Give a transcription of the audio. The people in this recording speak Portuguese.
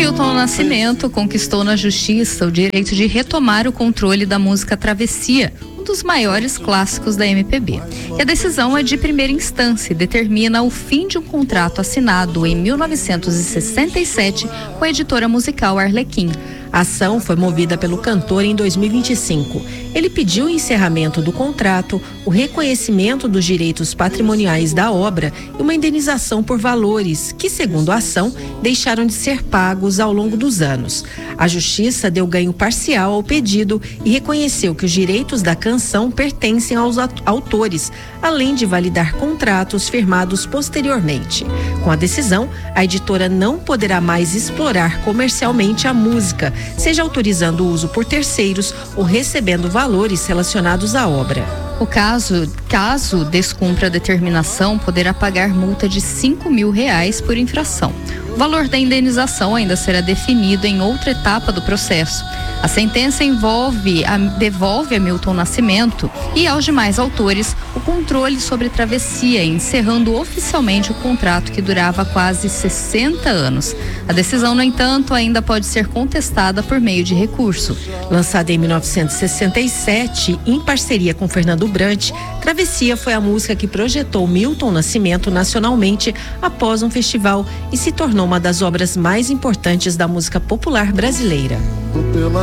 Milton Nascimento conquistou na justiça o direito de retomar o controle da música Travessia, um dos maiores clássicos da MPB. E a decisão é de primeira instância e determina o fim de um contrato assinado em 1967 com a editora musical Arlequim. A ação foi movida pelo cantor em 2025. Ele pediu o encerramento do contrato, o reconhecimento dos direitos patrimoniais da obra e uma indenização por valores que, segundo a ação, deixaram de ser pagos ao longo dos anos. A Justiça deu ganho parcial ao pedido e reconheceu que os direitos da canção pertencem aos autores, além de validar contratos firmados posteriormente. Com a decisão, a editora não poderá mais explorar comercialmente a música, seja autorizando o uso por terceiros ou recebendo valores relacionados à obra. O caso descumpra a determinação, poderá pagar multa de R$5 mil por infração. O valor da indenização ainda será definido em outra etapa do processo. A sentença devolve a Milton Nascimento e aos demais autores o controle sobre Travessia, encerrando oficialmente o contrato que durava quase 60 anos. A decisão, no entanto, ainda pode ser contestada por meio de recurso. Lançada em 1967, em parceria com Fernando Brant, Travessia foi a música que projetou Milton Nascimento nacionalmente após um festival e se tornou uma das obras mais importantes da música popular brasileira.